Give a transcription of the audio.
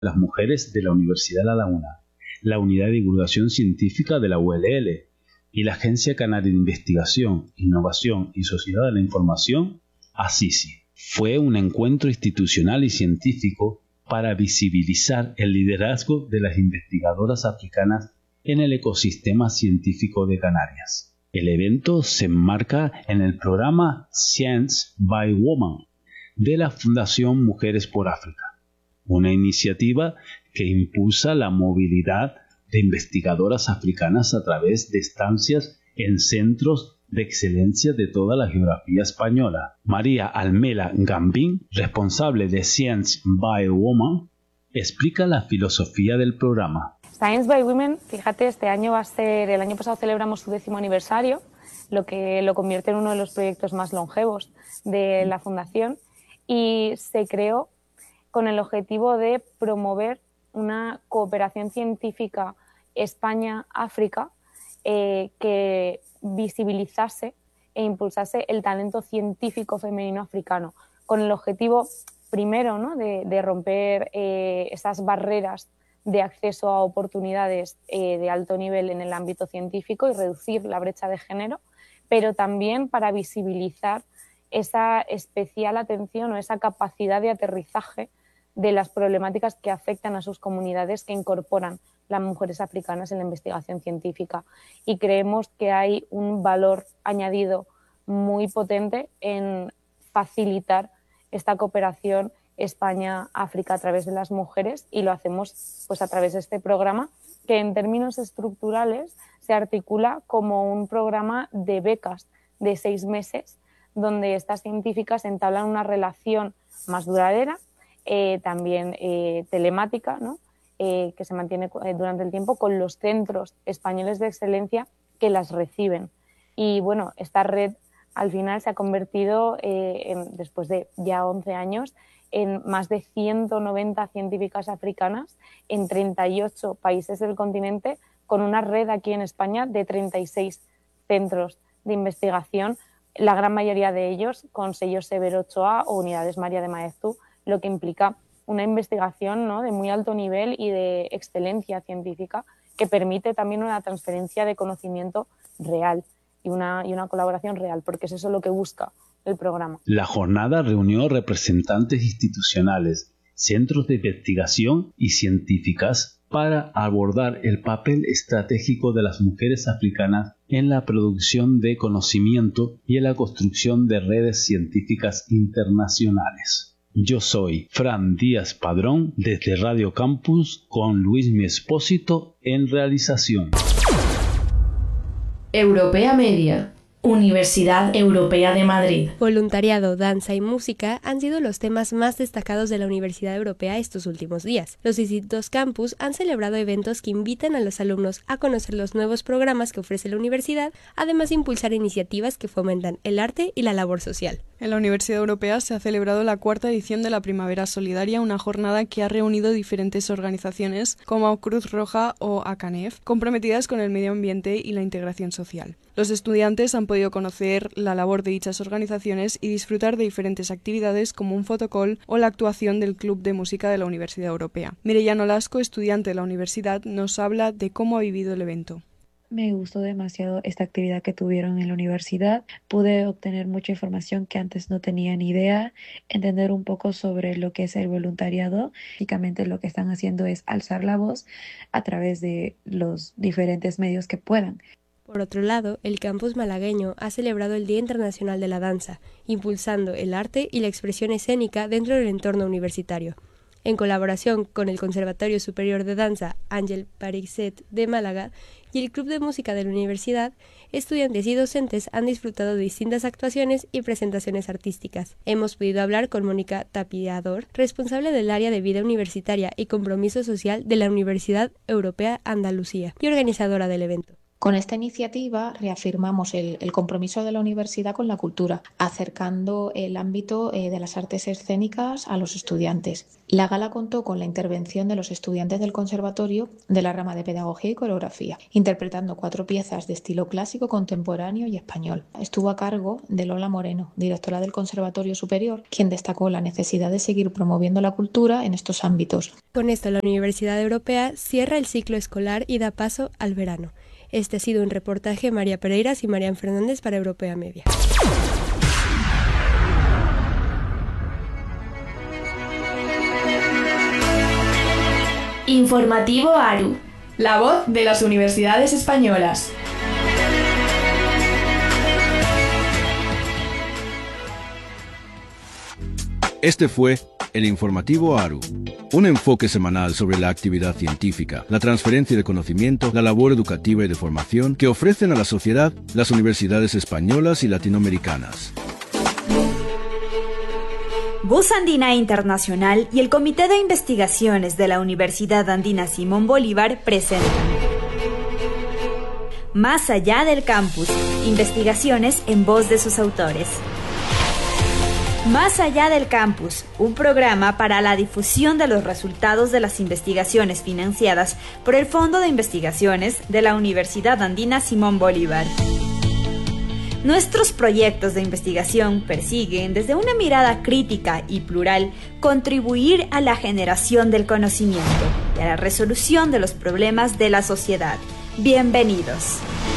las mujeres de la Universidad La Laguna, la Unidad de Divulgación Científica de la ULL y la Agencia Canaria de Investigación, Innovación y Sociedad de la Información, ACICI. Fue un encuentro institucional y científico para visibilizar el liderazgo de las investigadoras africanas en el ecosistema científico de Canarias. El evento se enmarca en el programa Science by Women de la Fundación Mujeres por África, una iniciativa que impulsa la movilidad de investigadoras africanas a través de estancias en centros de excelencia de toda la geografía española. María Almela Gambín, responsable de Science by Women, explica la filosofía del programa. Science by Women, fíjate, este año va a ser, el año pasado celebramos su 10º aniversario, lo que lo convierte en uno de los proyectos más longevos de la Fundación, y se creó con el objetivo de promover una cooperación científica España-África que visibilizase e impulsase el talento científico femenino africano, con el objetivo primero, ¿no?, de romper esas barreras de acceso a oportunidades de alto nivel en el ámbito científico y reducir la brecha de género, pero también para visibilizar esa especial atención o esa capacidad de aterrizaje de las problemáticas que afectan a sus comunidades que incorporan las mujeres africanas en la investigación científica. Y creemos que hay un valor añadido muy potente en facilitar esta cooperación España-África a través de las mujeres, y lo hacemos pues a través de este programa, que en términos estructurales se articula como un programa de becas de 6 meses, donde estas científicas entablan una relación más duradera, también telemática, ¿no?, que se mantiene durante el tiempo con los centros españoles de excelencia que las reciben. Y bueno, esta red al final se ha convertido, después de ya 11 años, en más de 190 científicas africanas en 38 países del continente, con una red aquí en España de 36 centros de investigación, la gran mayoría de ellos con sellos Severo Ochoa o unidades María de Maeztu, lo que implica una investigación, ¿no?, de muy alto nivel y de excelencia científica, que permite también una transferencia de conocimiento real y una colaboración real, porque es eso lo que busca el programa. La jornada reunió representantes institucionales, centros de investigación y científicas para abordar el papel estratégico de las mujeres africanas en la producción de conocimiento y en la construcción de redes científicas internacionales. Yo soy Fran Díaz Padrón desde Radio Campus con Luis Mi Espósito en realización. Europea Media, Universidad Europea de Madrid. Voluntariado, danza y música han sido los temas más destacados de la Universidad Europea estos últimos días. Los distintos campus han celebrado eventos que invitan a los alumnos a conocer los nuevos programas que ofrece la universidad, además de impulsar iniciativas que fomentan el arte y la labor social. En la Universidad Europea se ha celebrado la 4ª edición de la Primavera Solidaria, una jornada que ha reunido diferentes organizaciones como Cruz Roja o ACANEF, comprometidas con el medio ambiente y la integración social. Los estudiantes han podido conocer la labor de dichas organizaciones y disfrutar de diferentes actividades como un fotocall o la actuación del Club de Música de la Universidad Europea. Mireia Nolasco, estudiante de la universidad, nos habla de cómo ha vivido el evento. Me gustó demasiado esta actividad que tuvieron en la universidad. Pude obtener mucha información que antes no tenía ni idea, entender un poco sobre lo que es el voluntariado. Básicamente lo que están haciendo es alzar la voz a través de los diferentes medios que puedan. Por otro lado, el campus malagueño ha celebrado el Día Internacional de la Danza, impulsando el arte y la expresión escénica dentro del entorno universitario. En colaboración con el Conservatorio Superior de Danza Ángel Parixet de Málaga y el Club de Música de la Universidad, estudiantes y docentes han disfrutado de distintas actuaciones y presentaciones artísticas. Hemos podido hablar con Mónica Tapiador, responsable del área de vida universitaria y compromiso social de la Universidad Europea Andalucía y organizadora del evento. Con esta iniciativa reafirmamos el compromiso de la universidad con la cultura, acercando el ámbito de las artes escénicas a los estudiantes. La gala contó con la intervención de los estudiantes del conservatorio de la rama de pedagogía y coreografía, interpretando 4 piezas de estilo clásico, contemporáneo y español. Estuvo a cargo de Lola Moreno, directora del Conservatorio Superior, quien destacó la necesidad de seguir promoviendo la cultura en estos ámbitos. Con esto, la Universidad Europea cierra el ciclo escolar y da paso al verano. Este ha sido un reportaje de María Pereiras y Marian Fernández para Europea Media. Informativo ARU. La voz de las universidades españolas. Este fue el Informativo ARU, un enfoque semanal sobre la actividad científica, la transferencia de conocimiento, la labor educativa y de formación que ofrecen a la sociedad las universidades españolas y latinoamericanas. Voz Andina Internacional y el Comité de Investigaciones de la Universidad Andina Simón Bolívar presentan Más allá del campus, investigaciones en voz de sus autores. Más allá del campus, un programa para la difusión de los resultados de las investigaciones financiadas por el Fondo de Investigaciones de la Universidad Andina Simón Bolívar. Nuestros proyectos de investigación persiguen, desde una mirada crítica y plural, contribuir a la generación del conocimiento y a la resolución de los problemas de la sociedad. Bienvenidos.